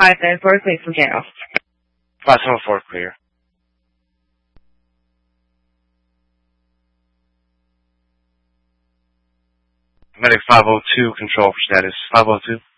574, clear from jail. 574, clear. Medic 502, control for status. 502.